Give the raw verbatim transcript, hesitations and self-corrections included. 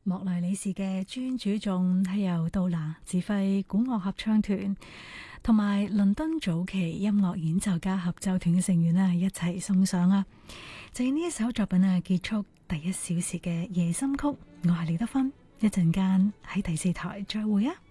莫雷里士嘅專主頌係由杜拿指揮管樂合唱團同埋倫敦早期音樂演奏家合奏團嘅成員啊一齊送上啊！就係呢一首作品啊，結束第一小時嘅夜深曲。我係李德芬，一陣間喺第四台再會啊！